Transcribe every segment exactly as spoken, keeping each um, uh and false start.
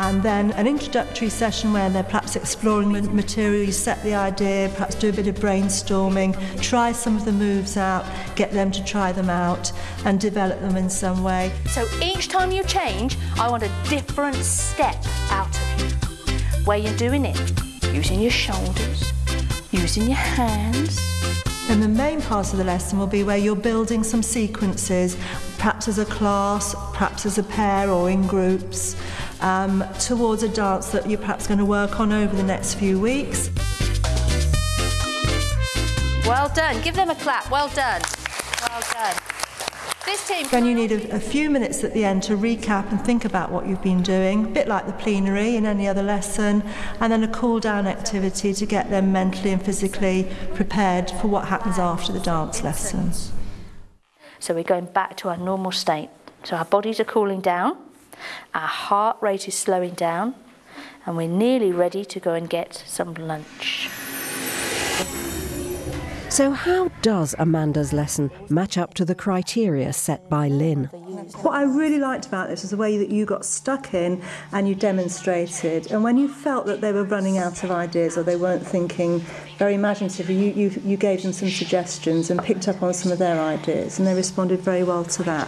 and then an introductory session where they're perhaps exploring the material, you set the idea, perhaps do a bit of brainstorming, try some of the moves out, get them to try them out and develop them in some way. So each time you change, I want a different step out of you, where you're doing it, using your shoulders, using your hands. And the main part of the lesson will be where you're building some sequences, perhaps as a class, perhaps as a pair or in groups, um, towards a dance that you're perhaps going to work on over the next few weeks. Well done. Give them a clap. Well done. Well done. This team... Then you need a, a few minutes at the end to recap and think about what you've been doing, a bit like the plenary in any other lesson, and then a cool-down activity to get them mentally and physically prepared for what happens after the dance lesson. So we're going back to our normal state. So our bodies are cooling down, our heart rate is slowing down, and we're nearly ready to go and get some lunch. So how does Amanda's lesson match up to the criteria set by Lynn? What I really liked about this was the way that you got stuck in and you demonstrated, and when you felt that they were running out of ideas or they weren't thinking very imaginatively, you, you, you gave them some suggestions and picked up on some of their ideas, and they responded very well to that.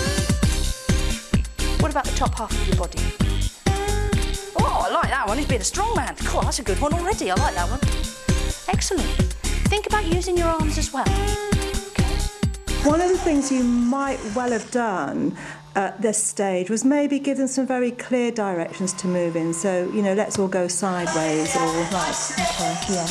What about the top half of your body? Oh, I like that one. He's been a strong man. Cool, that's a good one already. I like that one. Excellent. Think about using your arms as well. Okay. One of the things you might well have done at this stage was maybe give them some very clear directions to move in. So, you know, let's all go sideways or... Right, okay, yeah.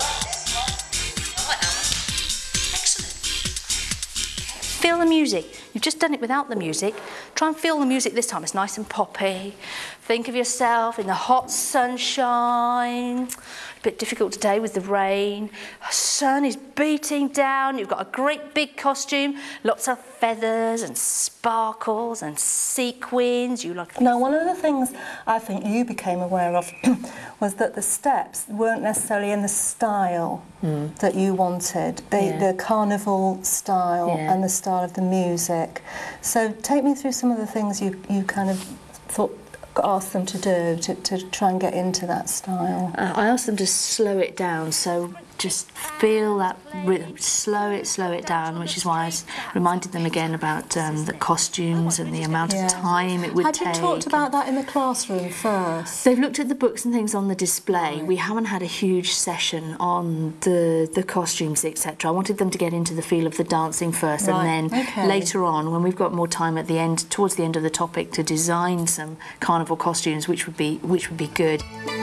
Excellent. Feel the music. You've just done it without the music. Try and feel the music this time. It's nice and poppy. Think of yourself in the hot sunshine. A bit difficult today with the rain. The sun is beating down. You've got a great big costume. Lots of feathers and sparkles and sequins. You like. Now, one of the things I think you became aware of was that the steps weren't necessarily in the style mm. that you wanted. They, yeah. The carnival style yeah. and the style of the music. So take me through some of the things you, you kind of thought, asked them to do to, to try and get into that style. Uh, I asked them to slow it down, so just feel that rhythm, slow it, slow it down, which is why I reminded them again about um, the costumes and the amount yeah. of time it would had take. Had you talked about that in the classroom first? They've looked at the books and things on the display. Right. We haven't had a huge session on the, the costumes, et cetera. I wanted them to get into the feel of the dancing first, right. and then okay. later on, when we've got more time at the end, towards the end of the topic, to design some carnival costumes, which would be, which would be good.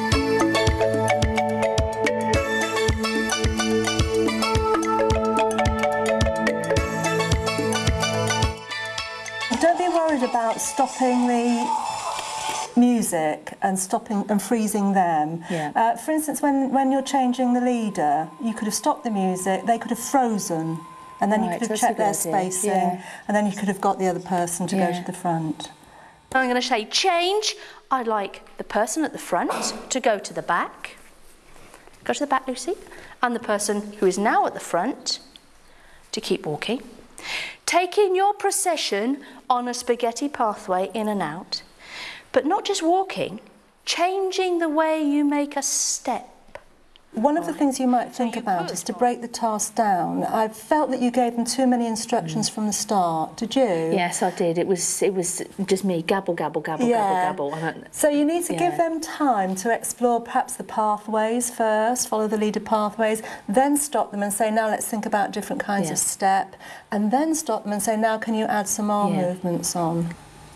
Don't be worried about stopping the music and stopping and freezing them. Yeah. Uh, for instance, when, when you're changing the leader, you could have stopped the music, they could have frozen, and then right, you could have checked their spacing, yeah. and then you could have got the other person to yeah. go to the front. I'm going to say change. I'd like the person at the front to go to the back. Go to the back, Lucy. And the person who is now at the front to keep walking. Taking your procession on a spaghetti pathway in and out, but not just walking, changing the way you make a step. One of the things you might think about is to break the task down. I felt that you gave them too many instructions mm. from the start. Did you? Yes, I did. It was it was just me, gabble, gabble, gabble, yeah. gabble, gabble. So you need to yeah. give them time to explore perhaps the pathways first, follow the leader pathways, then stop them and say, now let's think about different kinds yeah. of step, and then stop them and say, now can you add some arm yeah. movements on?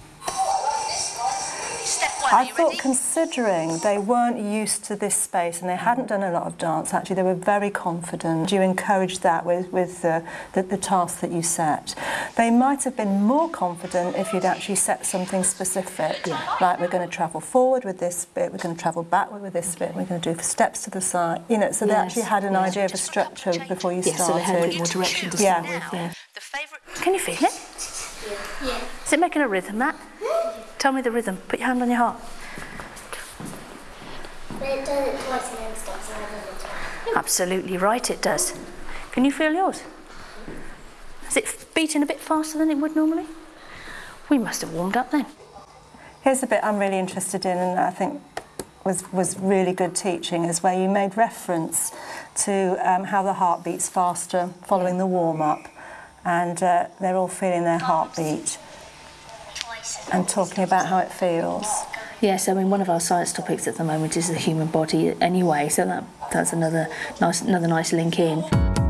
I thought, considering they weren't used to this space and they hadn't done a lot of dance, actually they were very confident. You encouraged that with, with the, the, the task that you set. They might have been more confident if you'd actually set something specific, yeah. like we're going to travel forward with this bit, we're going to travel backward with this bit, we're going to do steps to the side, you know, so yes. they actually had an yeah. idea of a structure before you yeah, started. So they had a bit more direction to yeah. start with. Yeah. The favourite... Can you feel it? Yeah. yeah. Is it making a rhythm, Matt? Tell me the rhythm. Put your hand on your heart. It does it twice and then stops and then twice. Absolutely right, it does. Can you feel yours? Is it beating a bit faster than it would normally? We must have warmed up then. Here's a bit I'm really interested in, and I think was, was really good teaching, is where you made reference to um, how the heart beats faster following the warm-up, and uh, they're all feeling their heartbeat and talking about how it feels. Yes, I mean, one of our science topics at the moment is the human body anyway, so that, that's another nice, another nice link in.